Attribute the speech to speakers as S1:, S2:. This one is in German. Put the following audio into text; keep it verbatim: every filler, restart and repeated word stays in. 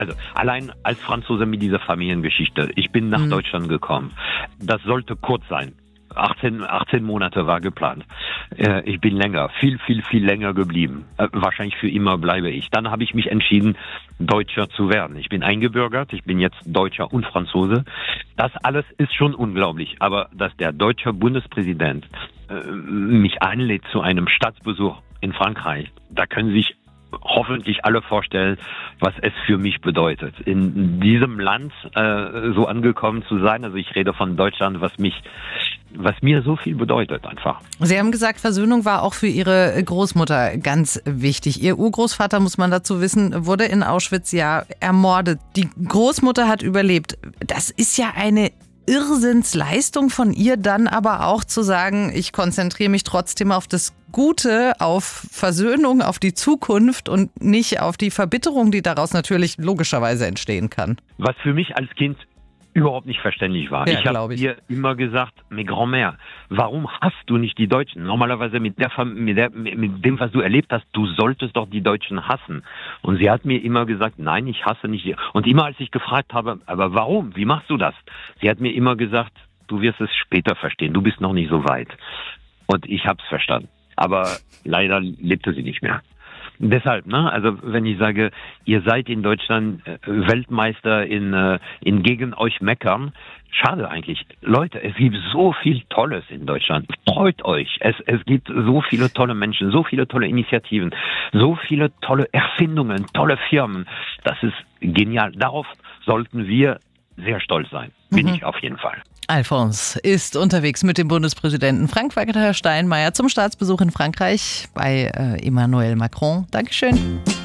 S1: Also allein als Franzose mit dieser Familiengeschichte. Ich bin nach mhm. Deutschland gekommen. Das sollte kurz sein. achtzehn, achtzehn Monate war geplant. Äh, ich bin länger, viel, viel, viel länger geblieben. Äh, wahrscheinlich für immer bleibe ich. Dann habe ich mich entschieden, Deutscher zu werden. Ich bin eingebürgert, ich bin jetzt Deutscher und Franzose. Das alles ist schon unglaublich. Aber dass der deutsche Bundespräsident äh, mich einlädt zu einem Staatsbesuch in Frankreich, da können Sie sich hoffentlich alle vorstellen, was es für mich bedeutet, in diesem Land äh, so angekommen zu sein. Also ich rede von Deutschland, was mich, was mir so viel bedeutet einfach.
S2: Sie haben gesagt, Versöhnung war auch für Ihre Großmutter ganz wichtig. Ihr Urgroßvater, muss man dazu wissen, wurde in Auschwitz ja ermordet. Die Großmutter hat überlebt. Das ist ja eine Irrsinnsleistung von ihr, dann aber auch zu sagen, ich konzentriere mich trotzdem auf das Gute, auf Versöhnung, auf die Zukunft und nicht auf die Verbitterung, die daraus natürlich logischerweise entstehen kann.
S1: Was für mich als Kind überhaupt nicht verständlich war.
S2: Ja,
S1: ich habe dir immer gesagt, mais Grand-mère, warum hasst du nicht die Deutschen? Normalerweise mit, der, mit, der, mit dem, was du erlebt hast, du solltest doch die Deutschen hassen. Und sie hat mir immer gesagt, nein, ich hasse nicht die. Und immer als ich gefragt habe, aber warum? Wie machst du das? Sie hat mir immer gesagt, du wirst es später verstehen, du bist noch nicht so weit. Und ich habe es verstanden. Aber leider lebte sie nicht mehr. Deshalb, ne, also wenn ich sage, ihr seid in Deutschland äh, Weltmeister in, äh, in gegen euch meckern, schade eigentlich. Leute, es gibt so viel Tolles in Deutschland. Freut euch. Es, es gibt so viele tolle Menschen, so viele tolle Initiativen, so viele tolle Erfindungen, tolle Firmen. Das ist genial. Darauf sollten wir sehr stolz sein. Bin mhm. ich auf jeden Fall.
S2: Alphonse ist unterwegs mit dem Bundespräsidenten Frank-Walter Steinmeier zum Staatsbesuch in Frankreich bei äh, Emmanuel Macron. Dankeschön.